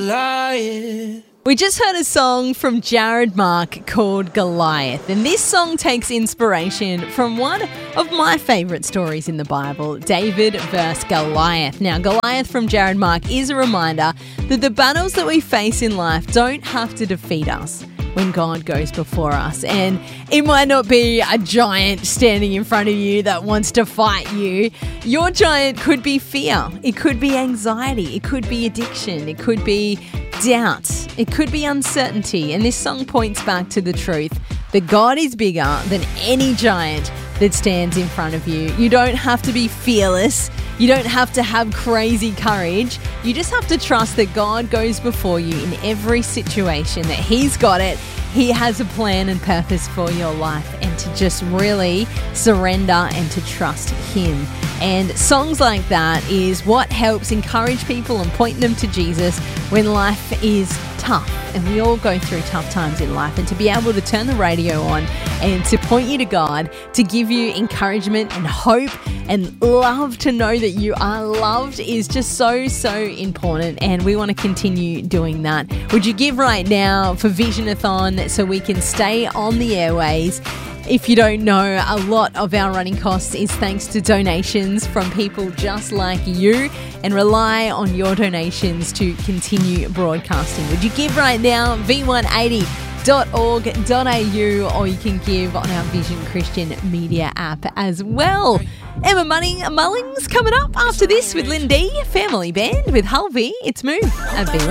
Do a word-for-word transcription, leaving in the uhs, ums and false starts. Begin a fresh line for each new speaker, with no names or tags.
Goliath.
We just heard a song from Jared Mark called Goliath, and this song takes inspiration from one of my favourite stories in the Bible, David versus Goliath. Now, Goliath from Jared Mark is a reminder that the battles that we face in life don't have to defeat us when God goes before us. And it might not be a giant standing in front of you that wants to fight you. Your giant could be fear. It could be anxiety. It could be addiction. It could be doubt. It could be uncertainty. And this song points back to the truth that God is bigger than any giant that stands in front of you. You don't have to be fearless. You don't have to have crazy courage. You just have to trust that God goes before you in every situation, that He's got it. He has a plan and purpose for your life, and to just really surrender and to trust Him. And songs like that is what helps encourage people and point them to Jesus when life is tough. And we all go through tough times in life. And to be able to turn the radio on and to point you to God, to give you encouragement and hope and love, to know that you are loved, is just so, so important. And we want to continue doing that. Would you give right now for Visionathon so we can stay on the airways? If you don't know, a lot of our running costs is thanks to donations from people just like you, and rely on your donations to continue broadcasting. Would you give right now? v one eighty dot org dot a u, or you can give on our Vision Christian Media app as well. Emma Munning, Mullings coming up after this with Lynn D, Family Band with Hulvey. It's Move at V one.